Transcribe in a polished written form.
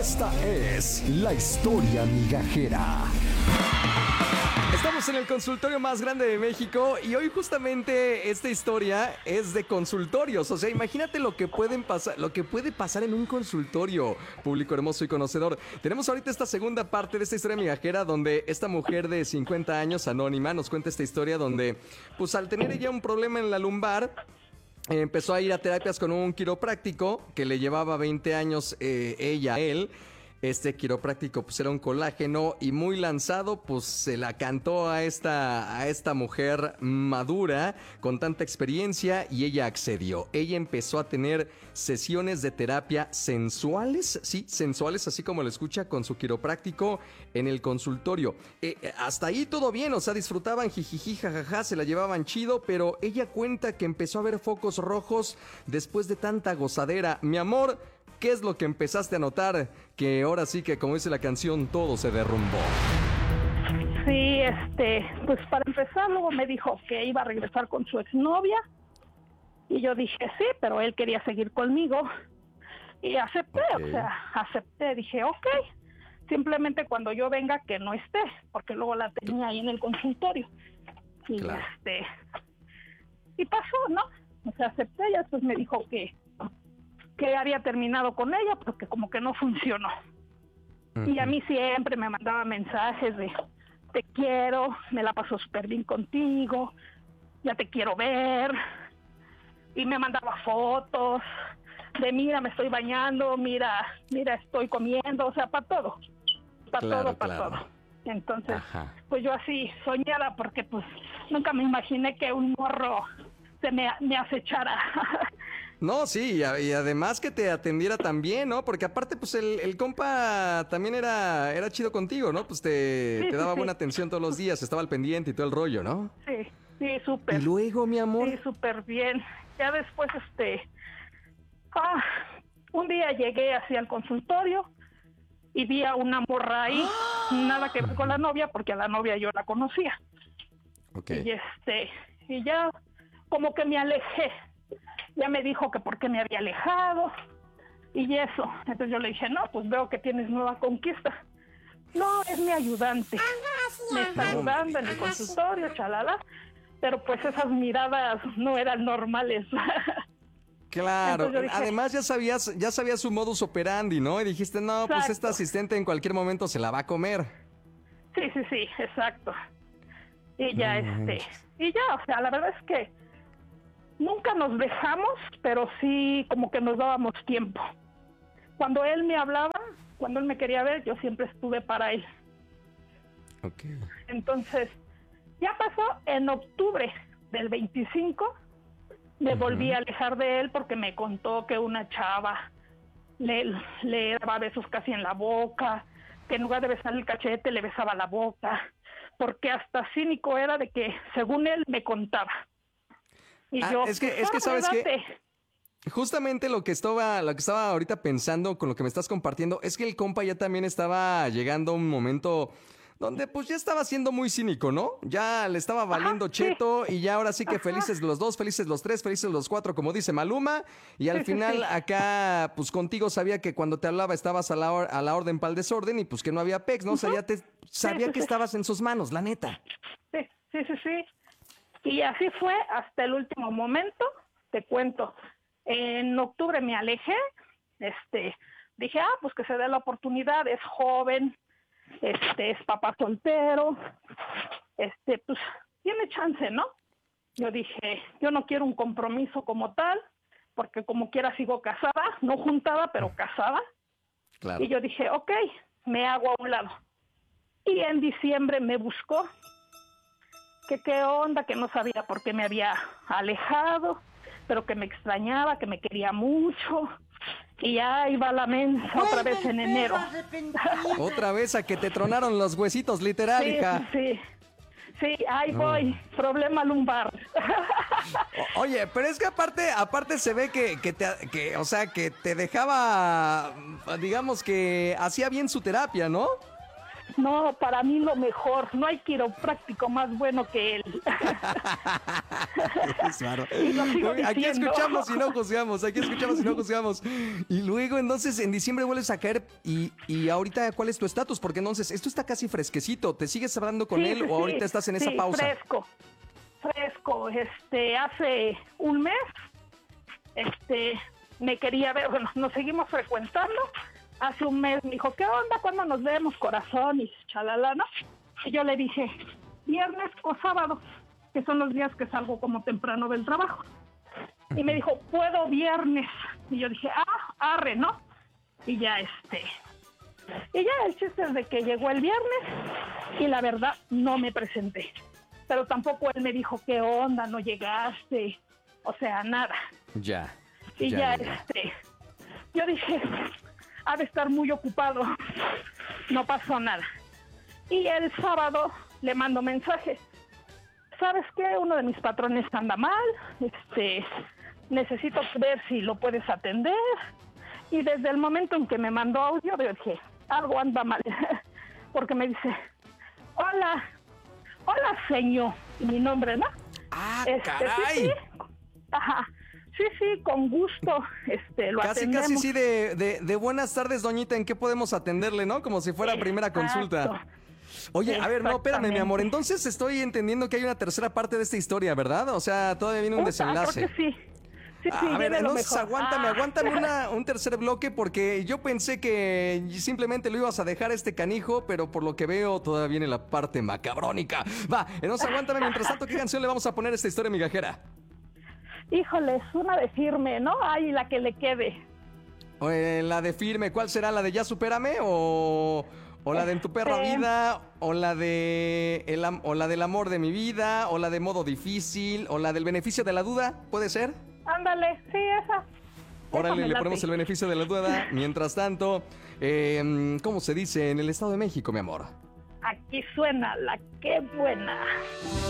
Esta es la historia migajera. Estamos en el consultorio más grande de México y hoy justamente esta historia es de consultorios. O sea, imagínate lo que puede pasar en un consultorio, público hermoso y conocedor. Tenemos ahorita esta segunda parte de esta historia migajera donde esta mujer de 50 años, anónima, nos cuenta esta historia donde, pues al tener ella un problema en la lumbar, empezó a ir a terapias con un quiropráctico que le llevaba 20 años ella a él. Este quiropráctico pues era un colágeno y muy lanzado pues se la cantó a esta mujer madura con tanta experiencia y ella accedió. Ella empezó a tener sesiones de terapia sensuales, sí, sensuales así como lo escucha, con su quiropráctico en el consultorio. Hasta ahí todo bien, o sea, disfrutaban jijiji, jajaja, se la llevaban chido, pero ella cuenta que empezó a ver focos rojos después de tanta gozadera. Mi amor, ¿qué es lo que empezaste a notar? Que ahora sí que, como dice la canción, todo se derrumbó. Sí, pues para empezar, luego me dijo que iba a regresar con su exnovia. Y yo dije, sí, pero él quería seguir conmigo. Y acepté, acepté. Dije, ok, simplemente cuando yo venga que no esté, porque luego la tenía ahí en el consultorio. Y claro. Y pasó, ¿no? O sea, acepté, y después me dijo que había terminado con ella porque como que no funcionó. Uh-huh. Y a mí siempre me mandaba mensajes de te quiero, me la paso súper bien contigo, ya te quiero ver, y me mandaba fotos de mira, me estoy bañando, mira estoy comiendo, o sea, para todo. Todo. Entonces, ajá, pues yo así soñaba porque pues nunca me imaginé que un morro me acechara. No, sí, y además que te atendiera también, ¿no? Porque aparte, pues el compa también era chido contigo, ¿no? Pues te daba buena atención todos los días, estaba al pendiente y todo el rollo, ¿no? Sí, súper. ¿Y luego, mi amor? Sí, súper bien. Ya después, un día llegué así al consultorio y vi a una morra ahí, nada que ver con la novia, porque a la novia yo la conocía. Okay. Y ya como que me alejé. Ya me dijo que por qué me había alejado y eso. Entonces yo le dije, no, pues veo que tienes nueva conquista. No, es mi ayudante. Me está ayudando en el consultorio, chalala. Pero pues esas miradas no eran normales. Claro, dije, además ya sabías su modus operandi, ¿no? Y dijiste, no, exacto, pues esta asistente en cualquier momento se la va a comer. Sí, exacto. Y ya y ya, o sea, la verdad es que nunca nos dejamos, pero sí como que nos dábamos tiempo. Cuando él me hablaba, cuando él me quería ver, yo siempre estuve para él. Okay. Entonces, ya pasó en octubre del 25, me volví a alejar de él porque me contó que una chava le daba besos casi en la boca, que en lugar de besar el cachete le besaba la boca, porque hasta cínico era de que, según él, me contaba. Y yo, es que ¿sabes qué? Justamente lo que estaba ahorita pensando con lo que me estás compartiendo es que el compa ya también estaba llegando a un momento donde pues ya estaba siendo muy cínico, ¿no? Ya le estaba valiendo cheto y ya ahora sí que felices los dos, felices los tres, felices los cuatro, como dice Maluma. Y al final acá pues contigo sabía que cuando te hablaba estabas a la orden para el desorden y pues que no había pex, ¿no? O sea, ya sabía que estabas en sus manos, la neta. Sí. Y así fue hasta el último momento, te cuento. En octubre me alejé, dije, pues que se dé la oportunidad, es joven, es papá soltero, pues tiene chance, ¿no? Yo dije, yo no quiero un compromiso como tal, porque como quiera sigo casada, no juntada, pero casada. Claro. Y yo dije, ok, me hago a un lado. Y en diciembre me buscó, que qué onda, que no sabía por qué me había alejado, pero que me extrañaba, que me quería mucho. Y ya iba la mensa otra vez en enero. Otra vez a que te tronaron los huesitos, literal, hija. Sí, ahí voy, problema lumbar. Oye, pero es que aparte se ve que, o sea, que te dejaba, digamos que hacía bien su terapia, ¿no? No, para mí lo mejor. No hay quiropráctico más bueno que él. Claro. Y lo sigo Aquí diciendo. escuchamos y no juzgamos, aquí escuchamos y no juzgamos. Y luego, entonces, en diciembre vuelves a caer y ahorita, ¿cuál es tu estatus? Porque entonces, esto está casi fresquecito. ¿Te sigues hablando con Sí, él sí, o ahorita estás en esa sí, pausa? fresco. Hace un mes, me quería ver, bueno, nos seguimos frecuentando. Hace un mes me dijo, ¿qué onda? ¿Cuándo nos vemos, corazón? Y chalala, ¿no? Y yo le dije, viernes o sábado, que son los días que salgo como temprano del trabajo. Y me dijo, puedo viernes. Y yo dije, arre, ¿no? Y ya el chiste es de que llegó el viernes y la verdad no me presenté. Pero tampoco él me dijo, ¿qué onda? No llegaste. O sea, nada. Ya. Y ya, yo dije, ha de estar muy ocupado. No pasó nada. Y el sábado le mando mensaje. ¿Sabes qué? Uno de mis patrones anda mal. Necesito ver si lo puedes atender. Y desde el momento en que me mandó audio, yo dije, algo anda mal. Porque me dice, hola, señor. Y mi nombre, ¿no? ¡Caray! Sí. Ajá. Sí, con gusto, lo atendemos. Casi sí de buenas tardes, doñita, ¿en qué podemos atenderle, no? Como si fuera primera consulta. Oye, a ver, no, espérame, mi amor. Entonces estoy entendiendo que hay una tercera parte de esta historia, ¿verdad? O sea, todavía viene un desenlace. Creo que sí. Sí, a ver, entonces aguántame un tercer bloque porque yo pensé que simplemente lo ibas a dejar canijo, pero por lo que veo todavía viene la parte macabrónica. Va, entonces aguántame. Mientras tanto, ¿qué canción le vamos a poner a esta historia migajera? Híjole, es una de Firme, ¿no? Ay, la que le quede. La de Firme, ¿cuál será? ¿La de Ya Supérame o la de En tu perra vida? ¿O la de o la del amor de mi vida? ¿O la de Modo Difícil? ¿O la del beneficio de la duda? ¿Puede ser? Ándale, sí, esa. Órale, le ponemos el beneficio de la duda. Mientras tanto, ¿cómo se dice en el Estado de México, mi amor? Aquí suena la que buena.